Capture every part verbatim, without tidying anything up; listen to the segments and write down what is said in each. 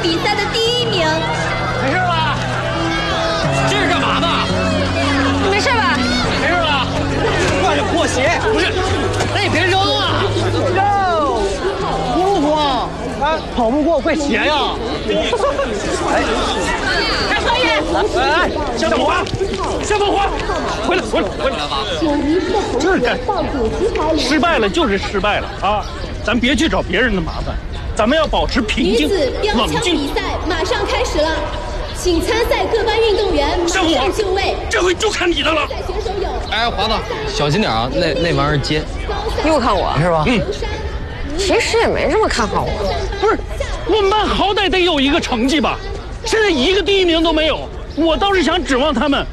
比赛的第一名。 没事吧？这是干嘛呢？ 你没事吧？ 没事吧？ 挂着破鞋， 不是，那你别扔啊！ 哟，不慌，啊，跑不过怪鞋呀。哎， 开作业。 来来来，向宝华，向宝华，回来回来回来吧。 就是干， 失败了就是失败了啊，咱别去找别人的麻烦，咱们要保持平静女子标冷静。 枪比赛马上开始了，请参赛各班运动员马上就位。 这回就看你的了。 参赛选手有。 哎，华子，小心点啊，那那玩意儿尖。 又看我是吧？ 嗯， 其实也没这么看好我。 不是，我们班好歹得有一个成绩吧，现在一个第一名都没有，我倒是想指望他们。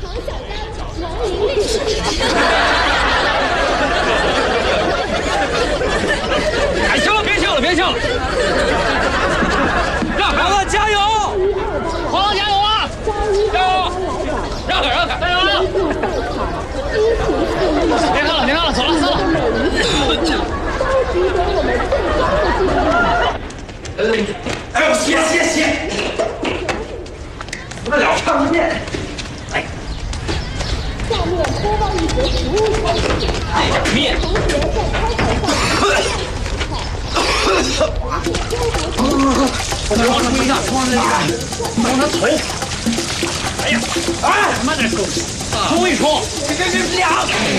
哎，行了，别笑了，别笑了。让开， 华子加油！ 华子加油啊！加油！让开，让开，加油！别看了，别看了，走了，走了。 哎呦，歇歇歇！不得了，看不见。哎。 下面播报一则服务消息。 面。 同学在操场上。 往上冲一下，冲上那个，往他头。哎呀，哎，慢点冲，冲一冲，这这这俩。